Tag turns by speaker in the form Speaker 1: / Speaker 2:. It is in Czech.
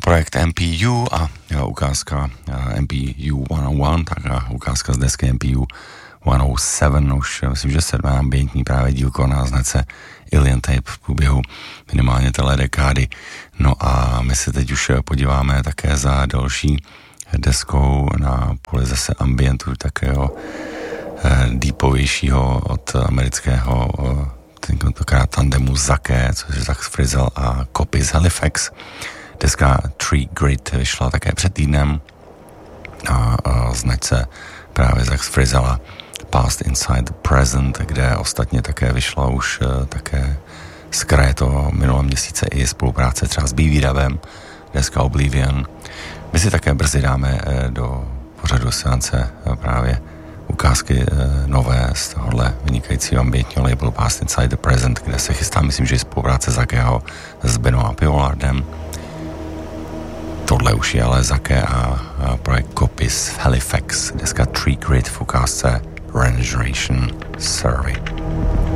Speaker 1: projekt MPU a ukázka MPU 101, tak a ukázka z desky MPU 107, už myslím, že 7. ambientní právě dílko na značce Alien Tape v průběhu minimálně téhle dekády. No a my se teď už podíváme také za další deskou na poli zase ambientu, takého deepovějšího od amerického tentokrát tandemu Zaké, což je Zach Frizzell a Copy z Halifax. Deska Tree Grid vyšla také před týdnem a značce právě Zach Frizzella Past Inside the Present, kde ostatně také vyšla už také z kraje toho minulého měsíce i spolupráce třeba s BVDavem, deska Oblivion. My si také brzy dáme do pořadu seance právě ukázky nové z tohohle vynikajícího ambientního labelu Past Inside the Present, kde se chystá, myslím, že i spolupráce Zakého s Benou a Pivolardem. Tohle už je ale Zaké a projekt Copy z Halifax, deska Tree Grid v ukázce Regeneration Survey.